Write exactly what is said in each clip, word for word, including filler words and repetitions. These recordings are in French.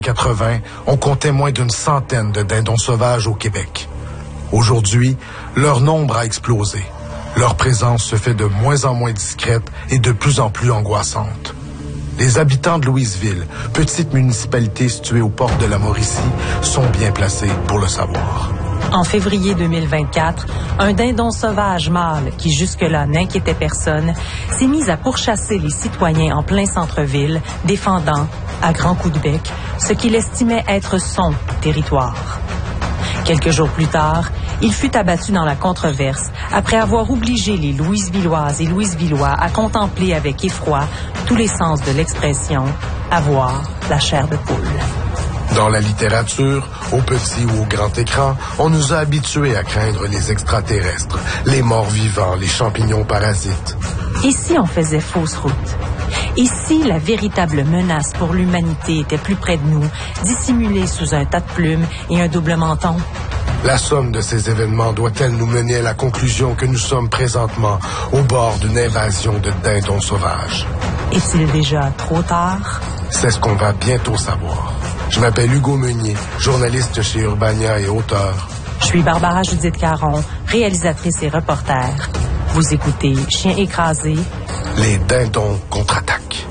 quatre-vingt, on comptait moins d'une centaine de dindons sauvages au Québec. Aujourd'hui, leur nombre a explosé. Leur présence se fait de moins en moins discrète et de plus en plus angoissante. Les habitants de Louisville, petite municipalité située aux portes de la Mauricie, sont bien placés pour le savoir. En février deux mille vingt-quatre, un dindon sauvage mâle, qui jusque-là n'inquiétait personne, s'est mis à pourchasser les citoyens en plein centre-ville, défendant, à grands coups de bec, ce qu'il estimait être son territoire. Quelques jours plus tard, il fut abattu dans la controverse après avoir obligé les Louisvilloises et Louisvillois à contempler avec effroi tous les sens de l'expression « avoir la chair de poule ». Dans la littérature, au petit ou au grand écran, on nous a habitués à craindre les extraterrestres, les morts vivants, les champignons parasites. Et si on faisait fausse route? Et si la véritable menace pour l'humanité était plus près de nous, dissimulée sous un tas de plumes et un double menton? La somme de ces événements doit-elle nous mener à la conclusion que nous sommes présentement au bord d'une invasion de dindons sauvages? Est-il déjà trop tard? C'est ce qu'on va bientôt savoir. Je m'appelle Hugo Meunier, journaliste chez Urbania et auteur. Je suis Barbara Judith Caron, réalisatrice et reporter. Vous écoutez Chien écrasé. Les dindons contre-attaquent.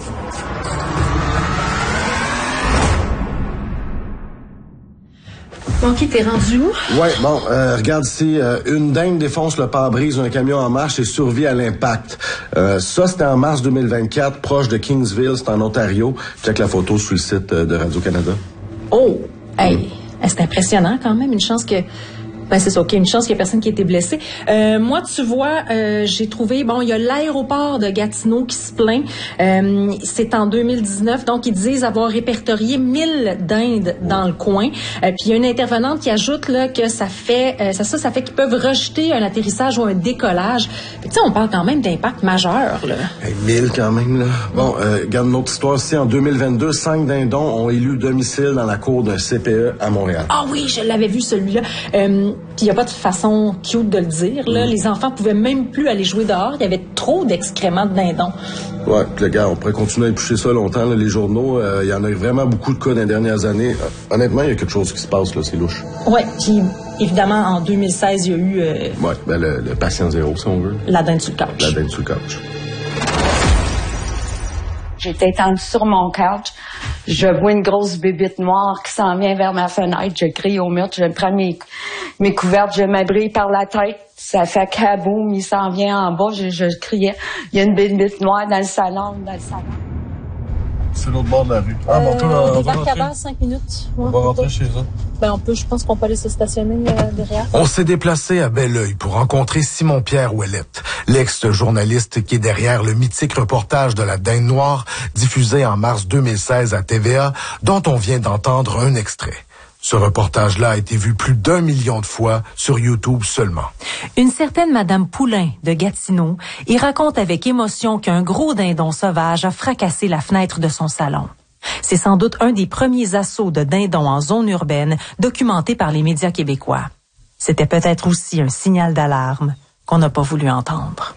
Bon, qui t'es rendu où? Ouais, bon, euh, regarde ici, euh, une dinde défonce le pare-brise d'un camion en marche et survit à l'impact. Euh, ça, c'était en mars deux mille vingt-quatre, proche de Kingsville, c'est en Ontario. Check la photo sur le site euh, de Radio-Canada. Oh! Hey! Mm. C'est impressionnant quand même, une chance que... Ben c'est ça, OK, une chance qu'il y a personne qui a été blessé. Euh, moi, tu vois, euh, j'ai trouvé, bon, il y a l'aéroport de Gatineau qui se plaint. Euh, c'est en deux mille dix-neuf, donc ils disent avoir répertorié mille dindes dans le coin. Euh, puis il y a une intervenante qui ajoute là que ça fait, euh, ça, ça, ça fait qu'ils peuvent rejeter un atterrissage ou un décollage. Tu sais, on parle quand même d'impact majeur, là. Hey, mille quand même, là. Bon, euh, regarde une autre histoire ici. En deux mille vingt-deux, cinq dindons ont élu domicile dans la cour d'un C P E à Montréal. Ah oui, je l'avais vu celui-là. Euh, Puis il n'y a pas de façon cute de le dire. Là. Mm. Les enfants pouvaient même plus aller jouer dehors. Il y avait trop d'excréments de dindons. Ouais, puis les gars, on pourrait continuer à éplucher ça longtemps. Là, les journaux, il euh, y en a vraiment beaucoup de cas dans les dernières années. Euh, honnêtement, il y a quelque chose qui se passe, là, c'est louche. Ouais, puis évidemment, en deux mille seize, il y a eu... Euh, ouais, ben le, le patient zéro, si on veut. La dinde sur le couch. La dinde sur le couch. J'étais étendue sur mon couch. Je vois une grosse bébite noire qui s'en vient vers ma fenêtre. Je crie au mur, je prends mes, mes couvertes, je m'abrille par la tête. Ça fait kaboum, il s'en vient en bas. Je, je criais. Il y a une bébite noire dans le salon, dans le salon. C'est l'autre bord de la rue. Ah, bon, toi, on va rentrer. cinq minutes. Ouais, on va rentrer chez eux. Ben, on peut, je pense qu'on peut aller se stationner euh, derrière. On s'est déplacé à Belleuil pour rencontrer Simon-Pierre Ouellette, l'ex-journaliste qui est derrière le mythique reportage de la Dinde noire diffusé en mars deux mille seize à T V A, dont on vient d'entendre un extrait. Ce reportage-là a été vu plus d'un million de fois sur YouTube seulement. Une certaine Madame Poulain de Gatineau y raconte avec émotion qu'un gros dindon sauvage a fracassé la fenêtre de son salon. C'est sans doute un des premiers assauts de dindons en zone urbaine documentés par les médias québécois. C'était peut-être aussi un signal d'alarme qu'on n'a pas voulu entendre.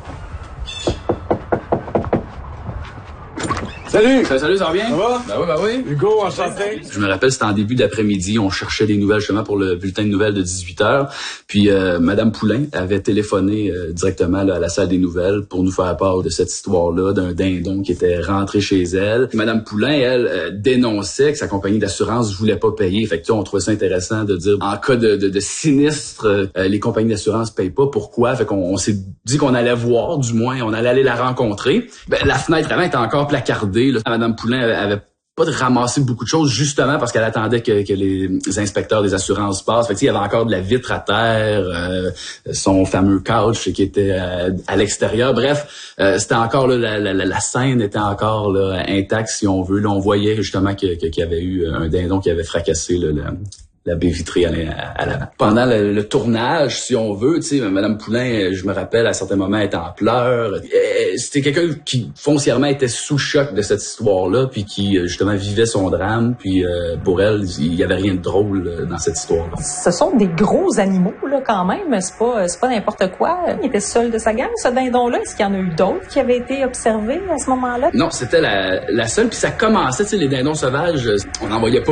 Salut! Salut, salut, ça va bien? Ça va? Ben oui, ben oui. Hugo, enchanté. Je me rappelle, c'était en début d'après-midi, on cherchait des nouvelles justement pour le bulletin de nouvelles de dix-huit heures. Puis euh, Madame Poulain avait téléphoné euh, directement là, à la salle des nouvelles pour nous faire part de cette histoire-là, d'un dindon qui était rentré chez elle. Et Madame Poulain, elle, euh, dénonçait que sa compagnie d'assurance voulait pas payer. Fait que tu sais, on trouvait ça intéressant de dire, en cas de, de, de sinistre, euh, les compagnies d'assurance payent pas. Pourquoi? Fait qu'on on s'est dit qu'on allait voir, du moins, on allait aller la rencontrer. Ben, la fenêtre avant était encore placardée. Là. Madame Poulain avait pas de ramasser beaucoup de choses, justement parce qu'elle attendait que, que les inspecteurs des assurances passent. Fait que, il y avait encore de la vitre à terre, euh, son fameux couch qui était à, à l'extérieur. Bref, euh, c'était encore là, la, la, la scène était encore là, intacte, si on veut. Là, on voyait justement que, que, qu'il y avait eu un dindon qui avait fracassé là, la, la baie vitrée à, à l'avant. Pendant le, le tournage, si on veut, tu sais, Madame Poulain, je me rappelle, à certains moments, elle était en pleurs. C'était quelqu'un qui, foncièrement, était sous choc de cette histoire-là, puis qui, justement, vivait son drame. Puis, euh, pour elle, il y avait rien de drôle dans cette histoire-là. Ce sont des gros animaux, là, quand même. C'est pas, c'est pas n'importe quoi. Il était seul de sa gang, ce dindon-là. Est-ce qu'il y en a eu d'autres qui avaient été observés à ce moment-là? Non, c'était la, la seule. Puis ça commençait, tu sais, les dindons sauvages, on n'en voyait pas